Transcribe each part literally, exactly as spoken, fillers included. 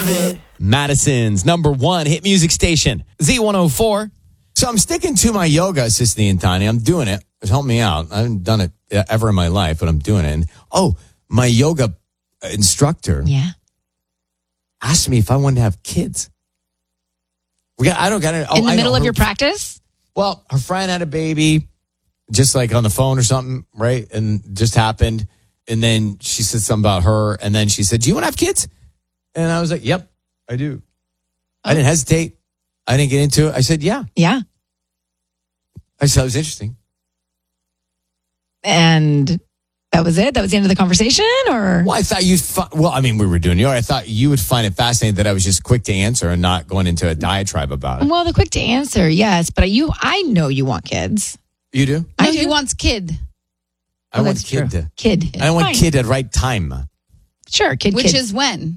of it. Madison's number one hit music station, Z one oh four. So I'm sticking to my yoga, Sicily and Tanya. I'm doing it. It's helped me out. I haven't done it ever in my life, but I'm doing it. And, oh, my yoga instructor yeah. asked me if I wanted to have kids. We got, I don't got it. Oh, in the I middle know. of your practice? Well, her friend had a baby, just like on the phone or something, right? And just happened. And then she said something about her. And then she said, do you want to have kids? And I was like, yep, I do. Oh. I didn't hesitate. I didn't get into it. I said, yeah. Yeah. I said, it was interesting. And that was it? That was the end of the conversation? Or? Well, I thought you'd, fi- well, I mean, we were doing yoga. I thought you would find it fascinating that I was just quick to answer and not going into a diatribe about it. Well, the quick to answer, yes. But you, I know you want kids. You do? I I know do. he wants kid. I Oh, want that's kid true. to, Kid. I want Fine. kid at right time. Sure, kid, Which kid. is when?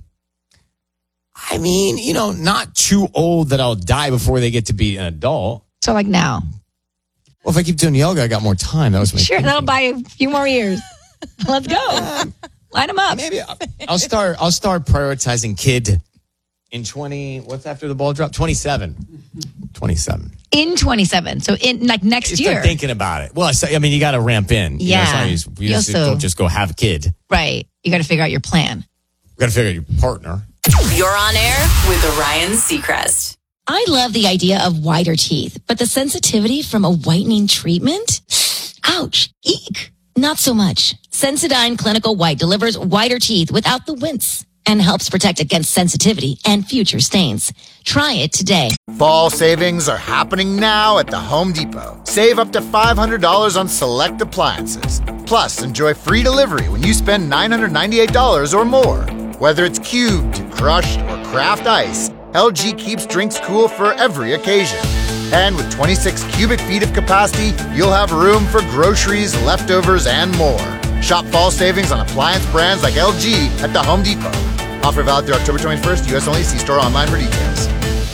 I mean, you know, not too old that I'll die before they get to be an adult. So like now. Well, if I keep doing yoga, I got more time. That was my Sure, thinking. that'll buy a few more years. Let's go. Line them up. Maybe I'll, I'll start. I'll start prioritizing kid in twenty. What's after the ball drop? Twenty-seven. Twenty-seven. In twenty-seven. So in like next You year. start thinking about it. Well, I, say, I mean, you got to ramp in. You know, it's Yeah. not just- you You just also- don't just go have a kid. Right. You got to figure out your plan. You got to figure out your partner. You're on air with Ryan Seacrest. I love the idea of whiter teeth, but the sensitivity from a whitening treatment? Ouch. Eek. Not so much. Sensodyne Clinical White delivers whiter teeth without the wince and helps protect against sensitivity and future stains. Try it today. Fall savings are happening now at the Home Depot. Save up to five hundred dollars on select appliances. Plus, enjoy free delivery when you spend nine hundred ninety-eight dollars or more. Whether it's cubed, crushed, or craft ice, L G keeps drinks cool for every occasion. And with twenty-six cubic feet of capacity, you'll have room for groceries, leftovers, and more. Shop fall savings on appliance brands like L G at the Home Depot. Offer valid through October twenty-first, U S only. See store online for details.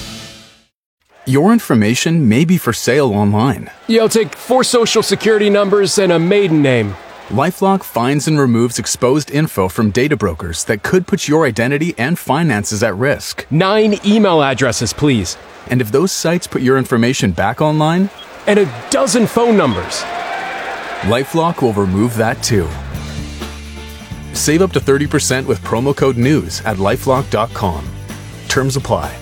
Your information may be for sale online. Yeah, I'll take four social security numbers and a maiden name. LifeLock finds and removes exposed info from data brokers that could put your identity and finances at risk. Nine email addresses, please. And if those sites put your information back online, And a dozen phone numbers. LifeLock will remove that too. Save up to thirty percent with promo code NEWS at lifelock dot com. Terms apply.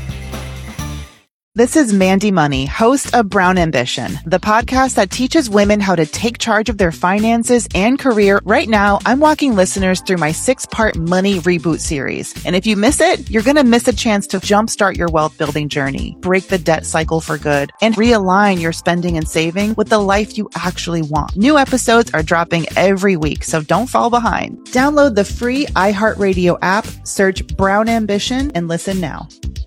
This is Mandy Money, host of Brown Ambition, the podcast that teaches women how to take charge of their finances and career. Right now, I'm walking listeners through my six-part money reboot series. And if you miss it, you're going to miss a chance to jumpstart your wealth building journey, break the debt cycle for good, and realign your spending and saving with the life you actually want. New episodes are dropping every week, so don't fall behind. Download the free iHeartRadio app, search Brown Ambition, and listen now.